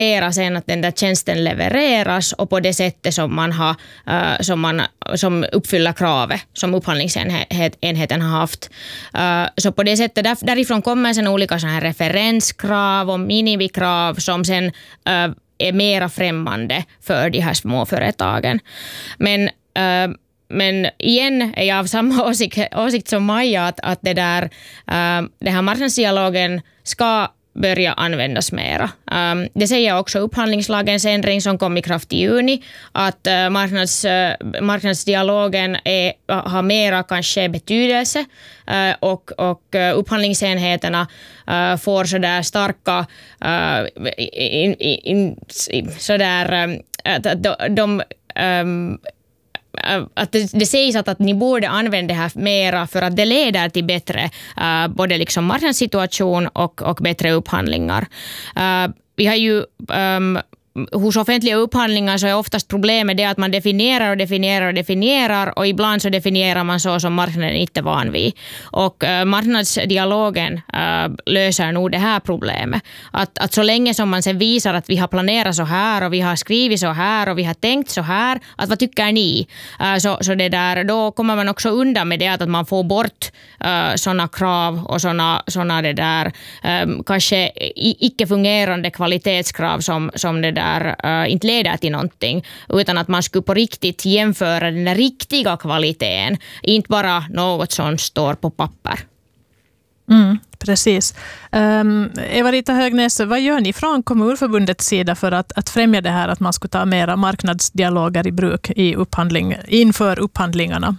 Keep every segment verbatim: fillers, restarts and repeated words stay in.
era sen att den där tjänsten levereras och på det sättet som man har uh, som man som uppfyller kravet som upphandlingsenheten har haft. Uh, så på det sättet där, därifrån kommer sen olika såna här referenskrav och minimikrav som sen uh, är mera främmande för de här småföretagen. Men uh, Men igen är jag av samma åsikt, åsikt som Maja att, att det där, uh, det här marknadsdialogen ska börja användas mera. Um, det säger också upphandlingslagens ändring som kom i kraft i juni, att uh, marknads, uh, marknadsdialogen är, har mera kanske betydelse uh, och, och uh, upphandlingsenheterna uh, får sådär starka uh, in, in, in, sådär um, att de, de um, att det, det sägs att, att ni borde använda det här mera för att det leder till bättre uh, både liksom marknadssituation och, och bättre upphandlingar. Uh, vi har ju um, hos offentliga upphandlingar så är oftast problemet det att man definierar och definierar och definierar och ibland så definierar man så som marknaden inte är van vid. Och uh, marknadsdialogen uh, löser nog det här problemet. Att, att så länge som man sen visar att vi har planerat så här och vi har skrivit så här och vi har tänkt så här, att vad tycker ni? Uh, så, så det där, då kommer man också undan med det att, att man får bort uh, sådana krav och sådana, sådana det där um, kanske icke-fungerande kvalitetskrav som, som det där där uh, inte leder till någonting, utan att man skulle på riktigt jämföra den där riktiga kvaliteten, inte bara något som står på papper. Mm, precis. Um, Eva-Rita Högnäs, vad gör ni från Kommunförbundets sida för att, att främja det här att man ska ta mera marknadsdialoger i bruk i upphandling, inför upphandlingarna?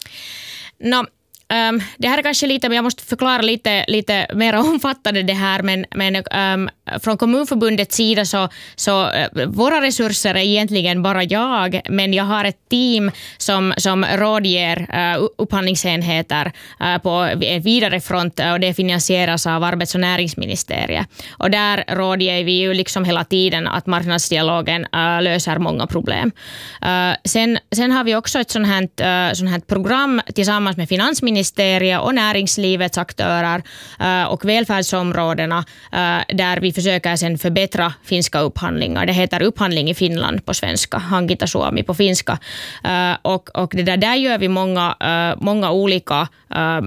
No. Um, det här är kanske lite, men jag måste förklara lite, lite mer omfattande det här, men, men um, från Kommunförbundets sida så, så uh, våra resurser är egentligen bara jag, men jag har ett team som, som rådger uh, upphandlingsenheter uh, på en vidare front uh, och det finansieras av arbets- och näringsministeriet. Och där rådger vi ju liksom hela tiden att marknadsdialogen uh, löser många problem. Uh, sen, sen har vi också ett sånt här, uh, sånt här program tillsammans med finansministeriet och näringslivets aktörer uh, och välfärdsområdena uh, där vi försöker sen förbättra finska upphandlingar. Det heter upphandling i Finland på svenska, Hankita Suomi på finska. Uh, och, och det där, där gör vi många, uh, många olika uh,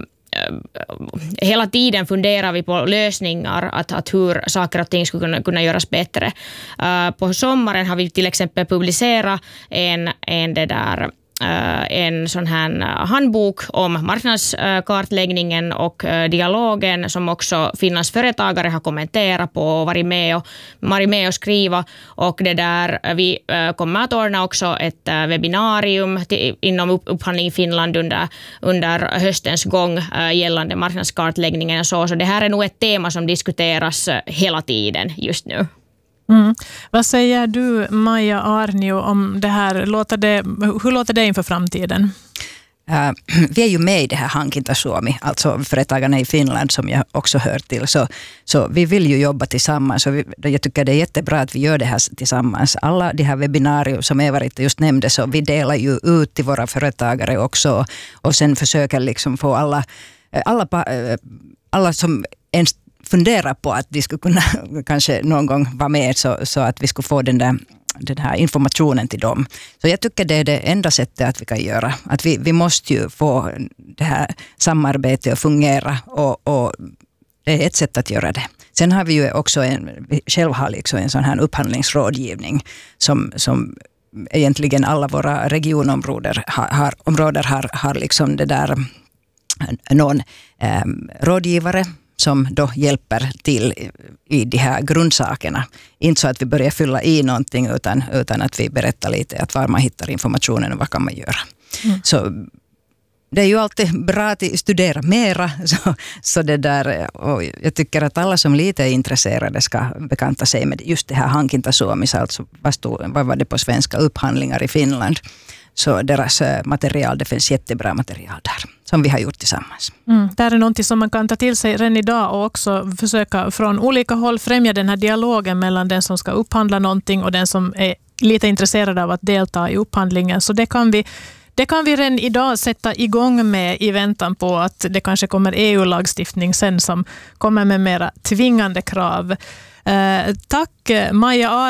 hela tiden funderar vi på lösningar att, att hur saker och ting skulle kunna, kunna göras bättre. Uh, på sommaren har vi till exempel publicerat en, en det där en sån här handbok om marknadskartläggningen och dialogen som också Finlands företagare har kommenterat på och varit med och, varit med och skriva. Och det där, vi kommer att ordna också ett webbinarium till, inom upphandling i Finland under, under höstens gång gällande marknadskartläggningen och så. Så det här är nog ett tema som diskuteras hela tiden just nu. Mm. Vad säger du, Maja Arnio, om det här? Låter det, hur låter det inför framtiden? Uh, vi är ju med i det här Hankita Suomi, alltså företagarna i Finland som jag också hör till. Så, så vi vill ju jobba tillsammans och vi, jag tycker det är jättebra att vi gör det här tillsammans. Alla de här webbinarier som Eva-Rita just nämnde, så vi delar ju ut till våra företagare också och sen försöker liksom få alla, alla, alla som ens fundera på att vi skulle kunna kanske någon gång vara med så, så att vi skulle få den där den här informationen till dem. Så jag tycker det är det enda sättet att vi kan göra. Att vi, vi måste ju få det här samarbetet att fungera och, och det är ett sätt att göra det. Sen har vi ju också en, vi själv har liksom en sån här upphandlingsrådgivning som, som egentligen alla våra regionområden har, har, områden har, har liksom det där någon eh, rådgivare som då hjälper till i de här grundsakerna. Inte så att vi börjar fylla i någonting utan, utan att vi berättar lite att var man hittar informationen och vad kan man göra. Mm. Så det är ju alltid bra att studera mera. Så, så det där, och jag tycker att alla som lite är intresserade ska bekanta sig med just det här Hankita Suomi, alltså vad, stod, vad var det på svenska, upphandlingar i Finland. Så deras material, det finns jättebra material där som vi har gjort tillsammans. Mm, det är något som man kan ta till sig redan idag och också försöka från olika håll främja den här dialogen mellan den som ska upphandla någonting och den som är lite intresserad av att delta i upphandlingen. Så det kan vi, det kan vi redan idag sätta igång med i väntan på att det kanske kommer E U-lagstiftning sen som kommer med mera tvingande krav. Tack Maja